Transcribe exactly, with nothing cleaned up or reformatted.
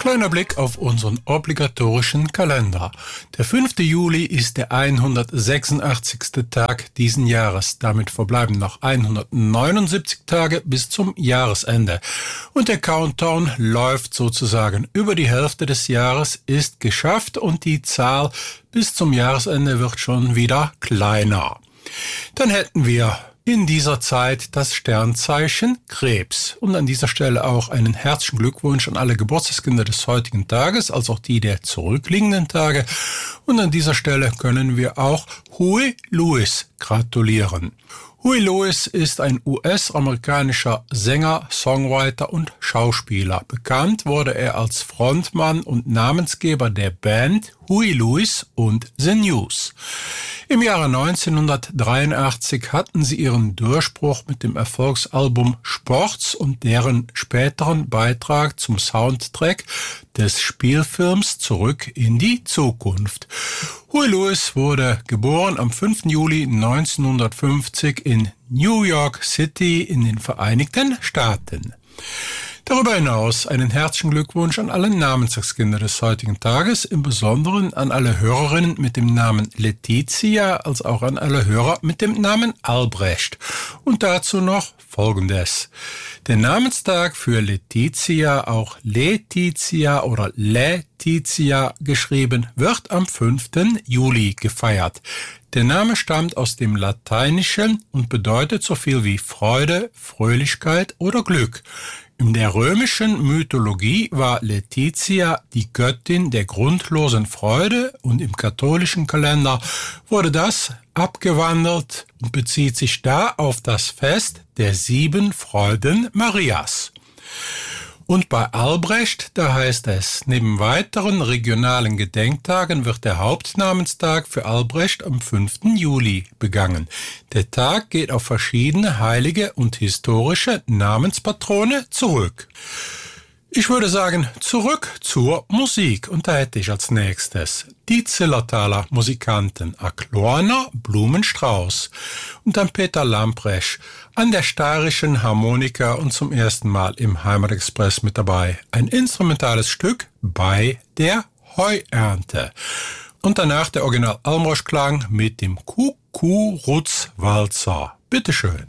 Kleiner Blick auf unseren obligatorischen Kalender. Der fünfte Juli ist der hundertsechsundachtzigste Tag diesen Jahres. Damit verbleiben noch hundertneunundsiebzig Tage bis zum Jahresende. Und der Countdown läuft sozusagen. Über die Hälfte des Jahres ist geschafft und die Zahl bis zum Jahresende wird schon wieder kleiner. Dann hätten wir in dieser Zeit das Sternzeichen Krebs. Und an dieser Stelle auch einen herzlichen Glückwunsch an alle Geburtstagskinder des heutigen Tages, als auch die der zurückliegenden Tage. Und an dieser Stelle können wir auch Huey Lewis gratulieren. Huey Lewis ist ein U S-amerikanischer Sänger, Songwriter und Schauspieler. Bekannt wurde er als Frontmann und Namensgeber der Band Huey Lewis und The News. Im Jahre neunzehnhundertdreiundachtzig hatten sie ihren Durchbruch mit dem Erfolgsalbum Sports und deren späteren Beitrag zum Soundtrack des Spielfilms Zurück in die Zukunft. Huey Lewis wurde geboren am fünften Juli neunzehnhundertfünfzig in New York City in den Vereinigten Staaten. Darüber hinaus einen herzlichen Glückwunsch an alle Namenstagskinder des heutigen Tages, im Besonderen an alle Hörerinnen mit dem Namen Letizia, als auch an alle Hörer mit dem Namen Albrecht. Und dazu noch Folgendes. Der Namenstag für Letizia, auch Letizia oder Letizia geschrieben, wird am fünften Juli gefeiert. Der Name stammt aus dem Lateinischen und bedeutet so viel wie Freude, Fröhlichkeit oder Glück. In der römischen Mythologie war Letizia die Göttin der grundlosen Freude und im katholischen Kalender wurde das abgewandelt und bezieht sich da auf das Fest der sieben Freuden Marias. Und bei Albrecht, da heißt es, neben weiteren regionalen Gedenktagen wird der Hauptnamenstag für Albrecht am fünften Juli begangen. Der Tag geht auf verschiedene heilige und historische Namenspatrone zurück. Ich würde sagen, zurück zur Musik. Und da hätte ich als nächstes die Zillertaler Musikanten Aklorner Blumenstrauß und dann Peter Lamprecht an der steirischen Harmonika und zum ersten Mal im Heimatexpress mit dabei. Ein instrumentales Stück bei der Heuernte. Und danach der Original Almrosch-Klang mit dem Kuckuck-Walzer. Bitteschön.